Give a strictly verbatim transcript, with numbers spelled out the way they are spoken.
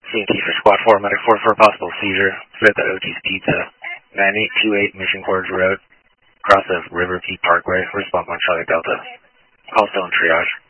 C M T for Squad four, Medic four for a possible seizure. Fit at the O G's Pizza, nine eight two eight Mission Gorge Road, cross of River Peak Parkway. Response on Charlie Delta. Call still in triage.